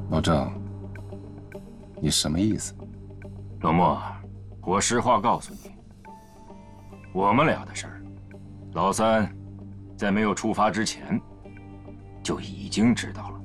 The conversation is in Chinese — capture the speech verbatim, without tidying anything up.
老郑，你什么意思？ 老莫，我实话告诉你，我们俩的事儿，老三在没有出发之前就已经知道了。